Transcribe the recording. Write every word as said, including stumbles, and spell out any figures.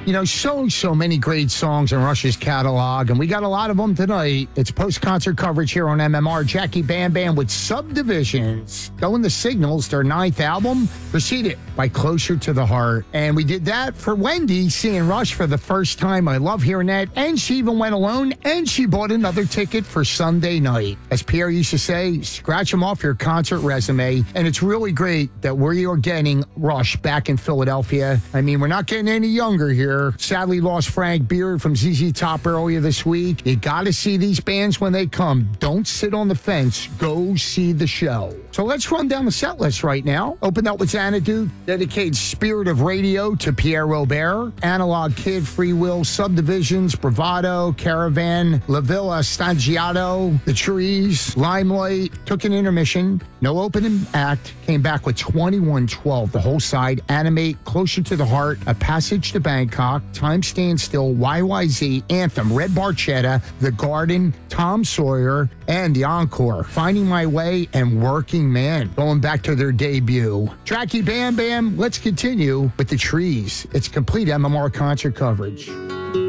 You know, so, so many great songs in Rush's catalog, and we got a lot of them tonight. It's post-concert coverage here on M M R. Jackie Bam Bam with Subdivisions. Going the Signals, their ninth album, preceded by Closer to the Heart. And we did that for Wendy, seeing Rush for the first time. I love hearing that. And she even went alone, and she bought another ticket for Sunday night. As Pierre used to say, scratch them off your concert resume. And it's really great that we are getting Rush back in Philadelphia. I mean, we're not getting any younger here. Sadly lost Frank Beard from Z Z Top earlier this week. You got to see these bands when they come. Don't sit on the fence. Go see the show. So let's run down the set list right now. Open up with Xanadu, dedicated Spirit of Radio to Pierre Robert, Analog Kid, Free Will, Subdivisions, Bravado, Caravan, La Villa Stangiato, The Trees, Limelight, took an intermission, no opening act, came back with twenty-one twelve, the whole side, Animate, Closer to the Heart, A Passage to Bangkok, Time Stands Still, Y Y Z, Anthem, Red Barchetta, The Garden, Tom Sawyer, and the encore, Finding My Way and Working Man, going back to their debut. Jackie Bam Bam, let's continue with The Trees. It's complete M M R concert coverage.